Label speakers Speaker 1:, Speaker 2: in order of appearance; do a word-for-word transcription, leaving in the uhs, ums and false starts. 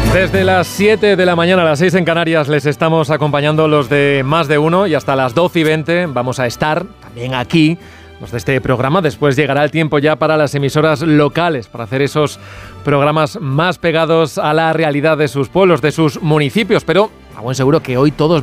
Speaker 1: Desde las siete de la mañana a las seis en Canarias les estamos acompañando los de Más de Uno y hasta las doce y veinte vamos a estar también aquí, los de este programa. Después llegará el tiempo ya para las emisoras locales, para hacer esos programas más pegados a la realidad de sus pueblos, de sus municipios. Pero a buen seguro que hoy todos